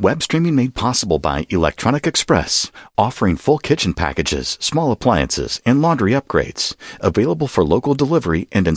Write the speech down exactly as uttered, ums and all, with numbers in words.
Web streaming made possible by Electronic Express, offering full kitchen packages, small appliances, and laundry upgrades. Available for local delivery and